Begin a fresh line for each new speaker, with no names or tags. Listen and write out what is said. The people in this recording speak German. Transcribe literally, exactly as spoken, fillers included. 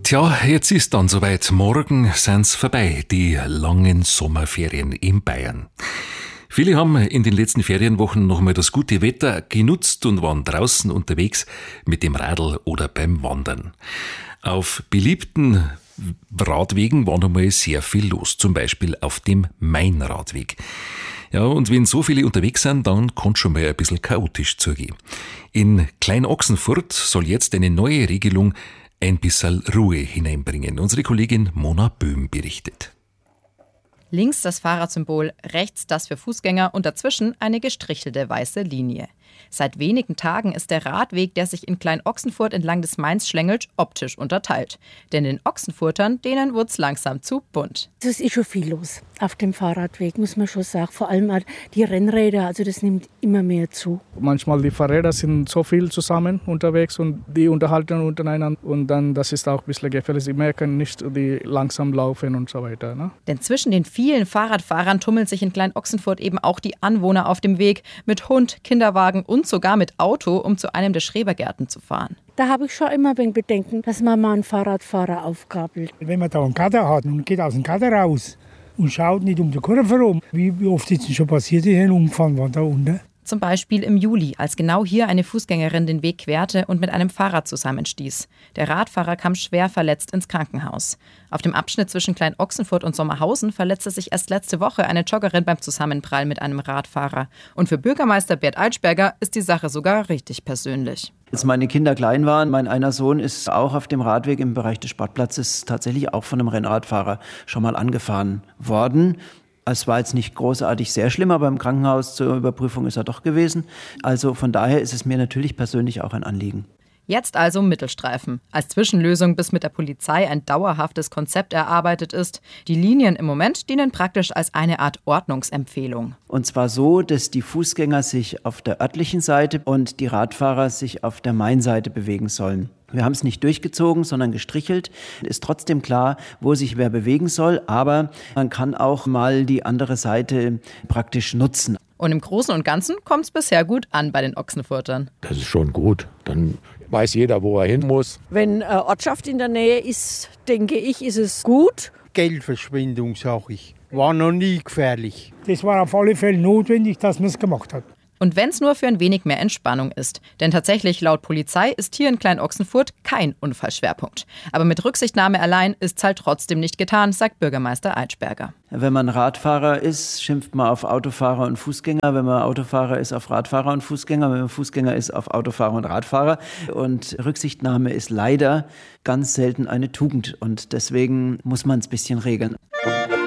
Tja, jetzt ist dann soweit. Morgen sind's vorbei, die langen Sommerferien in Bayern. Viele haben in den letzten Ferienwochen nochmal das gute Wetter genutzt und waren draußen unterwegs mit dem Radl oder beim Wandern. Auf beliebten Radwegen war nochmal sehr viel los, zum Beispiel auf dem Mainradweg. Ja, und wenn so viele unterwegs sind, dann kann es schon mal ein bisschen chaotisch zugehen. In Kleinochsenfurt soll jetzt eine neue Regelung ein bisschen Ruhe hineinbringen. Unsere Kollegin Mona Böhm berichtet.
Links das Fahrradsymbol, rechts das für Fußgänger und dazwischen eine gestrichelte weiße Linie. Seit wenigen Tagen ist der Radweg, der sich in Kleinochsenfurt entlang des Mains schlängelt, optisch unterteilt. Denn den Ochsenfurtern, denen wird's langsam zu bunt.
Es ist schon viel los auf dem Fahrradweg, muss man schon sagen. Vor allem auch die Rennräder, also das nimmt immer mehr zu.
Manchmal die Fahrräder sind so viel zusammen unterwegs und die unterhalten untereinander. Und dann, das ist auch ein bisschen gefährlich. Sie merken nicht, die langsam laufen und so weiter. Ne?
Denn zwischen den vielen Fahrradfahrern tummeln sich in Kleinochsenfurt eben auch die Anwohner auf dem Weg mit Hund, Kinderwagen und sogar mit Auto, um zu einem der Schrebergärten zu fahren.
Da habe ich schon immer ein wenig Bedenken, dass man mal einen Fahrradfahrer aufgabelt.
Wenn man da einen Gatter hat und geht aus dem Gatter raus und schaut nicht um die Kurve herum, wie, wie oft ist es schon passiert, dass ein Unfall war da unten?
Zum Beispiel im Juli, als genau hier eine Fußgängerin den Weg querte und mit einem Fahrrad zusammenstieß. Der Radfahrer kam schwer verletzt ins Krankenhaus. Auf dem Abschnitt zwischen Kleinochsenfurt und Sommerhausen verletzte sich erst letzte Woche eine Joggerin beim Zusammenprall mit einem Radfahrer. Und für Bürgermeister Bert Eitschberger ist die Sache sogar richtig persönlich.
Als meine Kinder klein waren, mein einer Sohn ist auch auf dem Radweg im Bereich des Sportplatzes tatsächlich auch von einem Rennradfahrer schon mal angefahren worden. Es war jetzt nicht großartig sehr schlimm, aber im Krankenhaus zur Überprüfung ist er doch gewesen. Also von daher ist es mir natürlich persönlich auch ein Anliegen.
Jetzt also Mittelstreifen. Als Zwischenlösung, bis mit der Polizei ein dauerhaftes Konzept erarbeitet ist. Die Linien im Moment dienen praktisch als eine Art Ordnungsempfehlung.
Und zwar so, dass die Fußgänger sich auf der örtlichen Seite und die Radfahrer sich auf der Mainseite bewegen sollen. Wir haben es nicht durchgezogen, sondern gestrichelt. Ist trotzdem klar, wo sich wer bewegen soll, aber man kann auch mal die andere Seite praktisch nutzen.
Und im Großen und Ganzen kommt es bisher gut an bei den Ochsenfurtern.
Das ist schon gut. Dann weiß jeder, wo er hin muss.
Wenn eine Ortschaft in der Nähe ist, denke ich, ist es gut.
Geldverschwendung, sage ich. War noch nie gefährlich. Das war auf alle Fälle notwendig, dass man es gemacht hat.
Und wenn es nur für ein wenig mehr Entspannung ist. Denn tatsächlich, laut Polizei, ist hier in Kleinochsenfurt kein Unfallschwerpunkt. Aber mit Rücksichtnahme allein ist es halt trotzdem nicht getan, sagt Bürgermeister Eitschberger.
Wenn man Radfahrer ist, schimpft man auf Autofahrer und Fußgänger. Wenn man Autofahrer ist, auf Radfahrer und Fußgänger. Wenn man Fußgänger ist, auf Autofahrer und Radfahrer. Und Rücksichtnahme ist leider ganz selten eine Tugend. Und deswegen muss man es ein bisschen regeln.